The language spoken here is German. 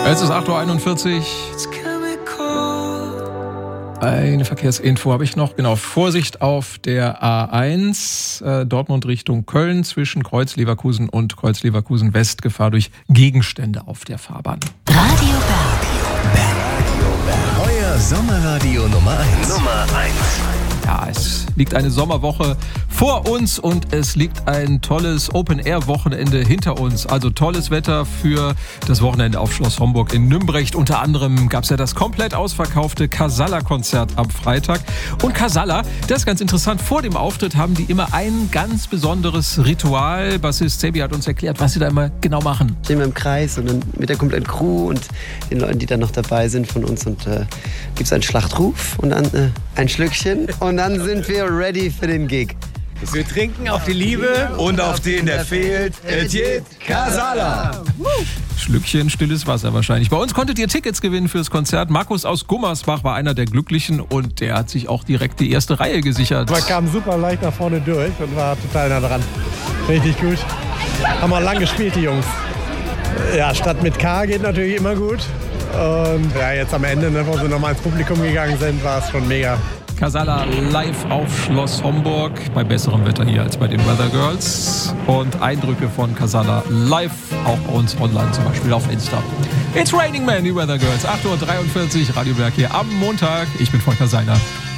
Es ist 8.41 Uhr. Eine Verkehrsinfo habe ich noch. Genau, Vorsicht auf der A1, Dortmund Richtung Köln, zwischen Kreuz Leverkusen und Kreuz Leverkusen West. Gefahr durch Gegenstände auf der Fahrbahn. Radio Berg. Euer Sommerradio Nummer 1. Ja, es liegt eine Sommerwoche vor uns und es liegt ein tolles Open-Air-Wochenende hinter uns. Also tolles Wetter für das Wochenende auf Schloss Homburg in Nümbrecht. Unter anderem gab es ja das komplett ausverkaufte Casalla-Konzert am Freitag. Und Casalla, das ist ganz interessant, vor dem Auftritt haben die immer ein ganz besonderes Ritual. Bassist Sebi hat uns erklärt, was sie da immer genau machen. Stehen wir im Kreis und dann mit der kompletten Crew und den Leuten, die dann noch dabei sind von uns. Und gibt es einen Schlachtruf und dann ein Schlückchen und dann sind wir ready für den Gig. Wir trinken auf die Liebe und auf den, der fehlt. Etienne Casalla. Schlückchen, stilles Wasser wahrscheinlich. Bei uns konntet ihr Tickets gewinnen fürs Konzert. Markus aus Gummersbach war einer der Glücklichen und der hat sich auch direkt die erste Reihe gesichert. Man kam super leicht nach vorne durch und war total nah dran. Richtig gut. Haben wir lang gespielt, die Jungs. Ja, Stadt mit K geht natürlich immer gut. Und ja, jetzt am Ende, wo sie nochmal ins Publikum gegangen sind, war es schon mega. Casalla live auf Schloss Homburg, bei besserem Wetter hier als bei den Weather Girls. Und Eindrücke von Casalla live, auch bei uns online, zum Beispiel auf Insta. It's Raining Man, die Weather Girls, 8.43 Uhr, Radio Berg hier am Montag. Ich bin Volker Seiner.